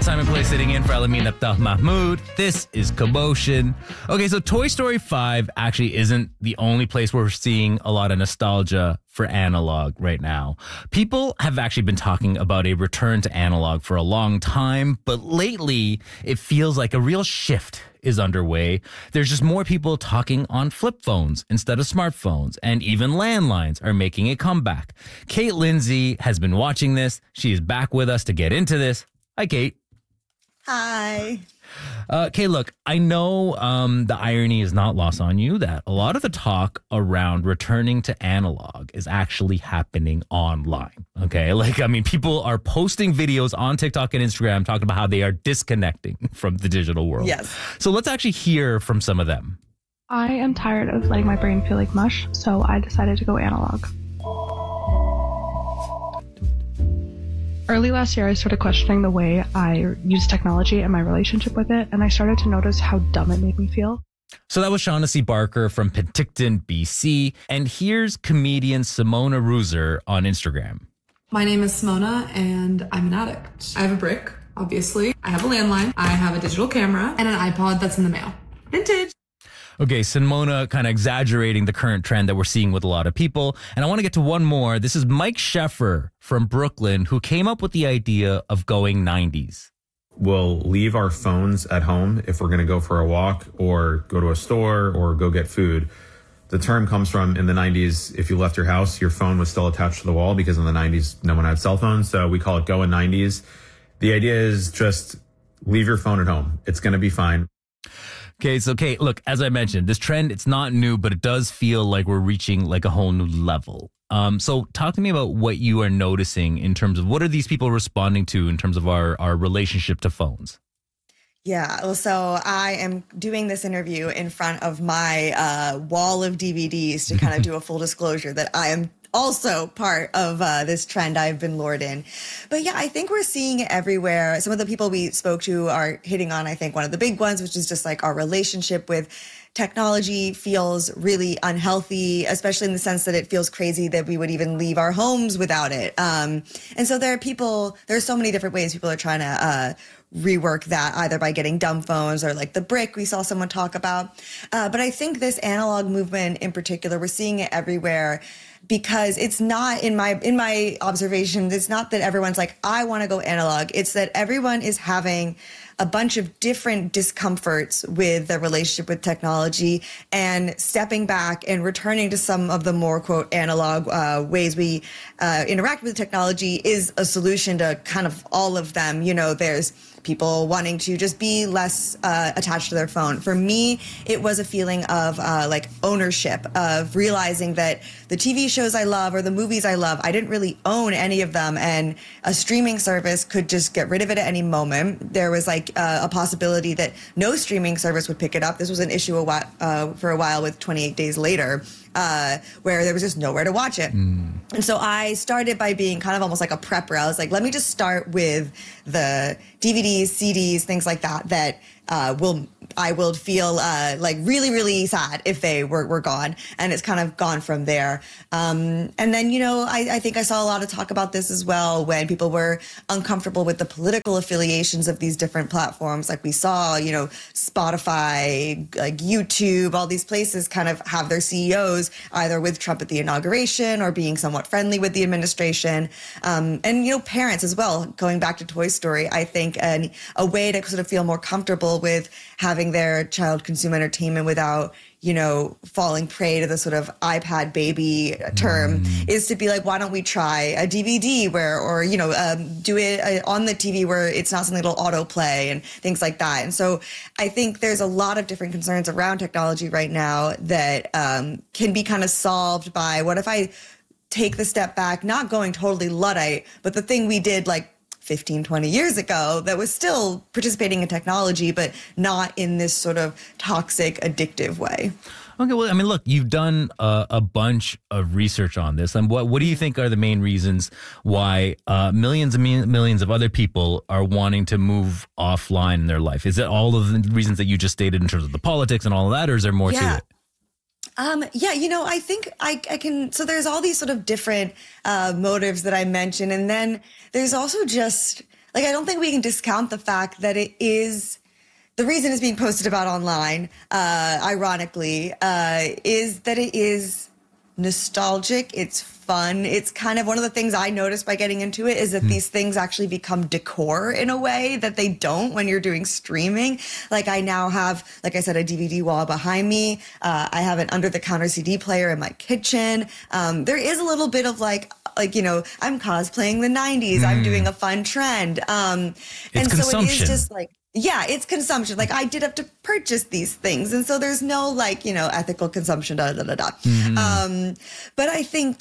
time and place sitting in for Alamin Abdal Mahmoud. This is Commotion. Okay, so Toy Story 5 actually isn't the only place where we're seeing a lot of nostalgia for analog right now. People have actually been talking about a return to analog for a long time, but lately it feels like a real shift is underway. There's just more people talking on flip phones instead of smartphones, and even landlines are making a comeback. Kate Lindsay has been watching this. She is back with us to get into this. Hi, Kate. Hi. Kate, look, I know the irony is not lost on you that a lot of the talk around returning to analog is actually happening online. Okay, people are posting videos on TikTok and Instagram talking about how they are disconnecting from the digital world. Yes. So let's actually hear from some of them. I am tired of letting my brain feel like mush, so I decided to go analog. Early last year, I started questioning the way I use technology and my relationship with it, and I started to notice how dumb it made me feel. So that was Shaughnessy Barker from Penticton, BC. And here's comedian Simona Roozer on Instagram. My name is Simona, and I'm an addict. I have a brick, obviously. I have a landline. I have a digital camera and an iPod that's in the mail. Vintage. Okay, Simona kind of exaggerating the current trend that we're seeing with a lot of people. And I want to get to one more. This is Mike Sheffer from Brooklyn, who came up with the idea of going 90s. We'll leave our phones at home if we're going to go for a walk or go to a store or go get food. The term comes from in the 90s, if you left your house, your phone was still attached to the wall because in the 90s, no one had cell phones. So we call it going 90s. The idea is just leave your phone at home. It's going to be fine. Okay, so Kate, look, as I mentioned, this trend, it's not new, but it does feel like we're reaching like a whole new level. So talk to me about what you are noticing in terms of what are these people responding to in terms of our relationship to phones? Yeah, well, so I am doing this interview in front of my wall of DVDs to kind of do a full disclosure that I am also part of this trend I've been lured in. But yeah, I think we're seeing it everywhere. Some of the people we spoke to are hitting on, I think, one of the big ones, which is just like our relationship with technology feels really unhealthy, especially in the sense that it feels crazy that we would even leave our homes without it. And so there's so many different ways people are trying to rework that, either by getting dumb phones or like the brick we saw someone talk about. But I think this analog movement in particular, we're seeing it everywhere. Because it's not, in my observation, it's not that everyone's like, I want to go analog. It's that everyone is having a bunch of different discomforts with their relationship with technology and stepping back and returning to some of the more, quote, analog ways we interact with technology is a solution to kind of all of them. You know, there's people wanting to just be less attached to their phone. For me, it was a feeling of like ownership, of realizing that the TV shows I love or the movies I love, I didn't really own any of them, and a streaming service could just get rid of it at any moment. There was like a possibility that no streaming service would pick it up. This was an issue for a while with 28 Days Later, where there was just nowhere to watch it. And so I started by being kind of almost like a prepper. I was like, let me just start with the DVDs, CDs, things like that I will feel like really, really sad if they were gone. And it's kind of gone from there. And then, you know, I think I saw a lot of talk about this as well when people were uncomfortable with the political affiliations of these different platforms. Like we saw, you know, Spotify, like YouTube, all these places kind of have their CEOs either with Trump at the inauguration or being somewhat friendly with the administration. And, you know, parents as well, going back to Toy Story, I think a way to sort of feel more comfortable with having their child consume entertainment without, you know, falling prey to the sort of iPad baby term is to be like, why don't we try a DVD or you know, do it on the TV where it's not something that'll autoplay and things like that. And so I think there's a lot of different concerns around technology right now that can be kind of solved by what if I take the step back, not going totally Luddite, but the thing we did like 15, 20 years ago that was still participating in technology, but not in this sort of toxic, addictive way. Okay, well, I mean, look, you've done a bunch of research on this. And what do you think are the main reasons why millions and millions of other people are wanting to move offline in their life? Is it all of the reasons that you just stated in terms of the politics and all of that, or is there more to it? Yeah, you know, I think I can, so there's all these sort of different motives that I mentioned. And then there's also just like, I don't think we can discount the fact that it is, the reason it's being posted about online, ironically, is that it is nostalgic. It's fun. It's kind of one of the things I noticed by getting into it is that these things actually become decor in a way that they don't when you're doing streaming. Like, I now have, like I said, a DVD wall behind me. I have an under the counter CD player in my kitchen. There is a little bit of like, you know, I'm cosplaying the 90s. I'm doing a fun trend. And so it is just like, yeah, it's consumption. Like, I did have to purchase these things. And so there's no, like, you know, ethical consumption, but I think,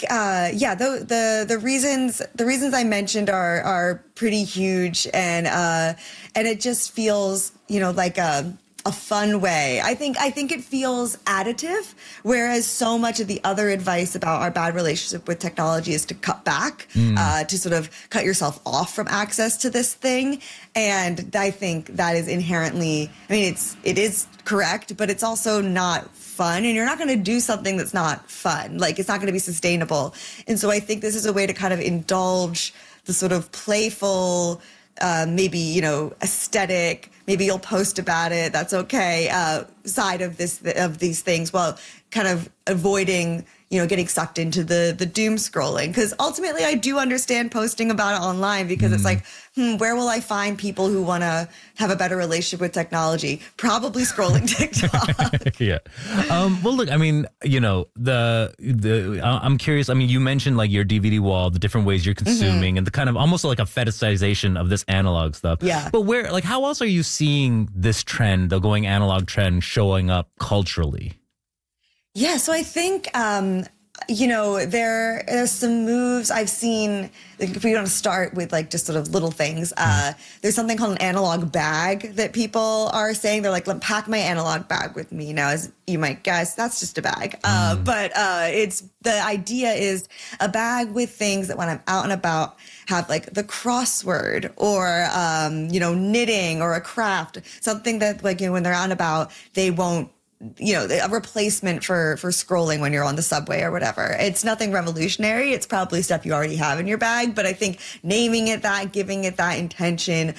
the reasons I mentioned are pretty huge. And it just feels, you know, like a fun way. I think it feels additive, whereas so much of the other advice about our bad relationship with technology is to cut back, to sort of cut yourself off from access to this thing. And I think that is inherently, I mean, it is correct, but it's also not fun, and you're not going to do something that's not fun. Like, it's not going to be sustainable. And so I think this is a way to kind of indulge the sort of playful, maybe, you know, aesthetic, maybe you'll post about it, that's okay, side of these things, while kind of avoiding, you know, getting sucked into the doom scrolling. Because ultimately I do understand posting about it online, because it's like, where will I find people who want to have a better relationship with technology? Probably scrolling TikTok. Yeah. Well, look, I mean, you know, I'm curious. I mean, you mentioned like your DVD wall, the different ways you're consuming, and the kind of almost like a fetishization of this analog stuff. Yeah. But how else are you seeing this trend, the going analog trend, showing up culturally? Yeah, so I think, you know, there's some moves I've seen. Like, if we want to start with like just sort of little things, there's something called an analog bag that people are saying. They're like, pack my analog bag with me. Now, as you might guess, that's just a bag. But it's, the idea is a bag with things that when I'm out and about have like the crossword or, you know, knitting or a craft, something that, like, you know, when they're out and about, they won't, you know, a replacement for scrolling when you're on the subway or whatever. It's nothing revolutionary. It's probably stuff you already have in your bag, but I think naming it that, giving it that intention,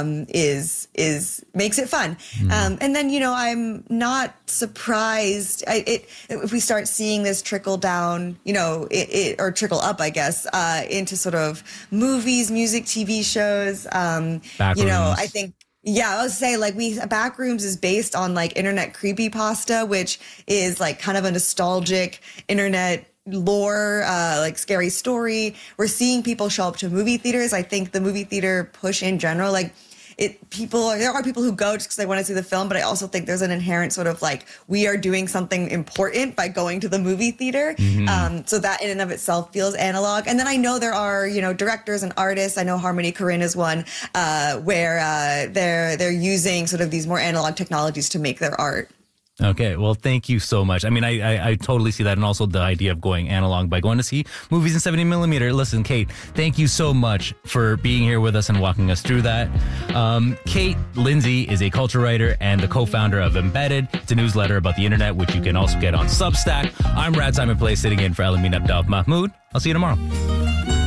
is makes it fun. And then, you know, I'm not surprised if we start seeing this trickle down, you know, or trickle up, I guess, into sort of movies, music, TV shows. You know, I think, yeah, I was say, like, Backrooms is based on like internet creepypasta, which is like kind of a nostalgic internet lore, like scary story. We're seeing people show up to movie theaters. I think the movie theater push in general, like, there are people who go just because they want to see the film, but I also think there's an inherent sort of like, we are doing something important by going to the movie theater. So that in and of itself feels analog. And then I know there are, you know, directors and artists. I know Harmony Korine is one, where they're using sort of these more analog technologies to make their art. Okay, well, thank you so much. I mean, I totally see that, and also the idea of going analog by going to see movies in 70 millimeter. Listen, Kate, thank you so much for being here with us and walking us through that. Kate Lindsay is a culture writer and the co-founder of Embedded. It's a newsletter about the internet, which you can also get on Substack. I'm Rad Simon Play, sitting in for Elamin Abdel Mahmoud. I'll see you tomorrow.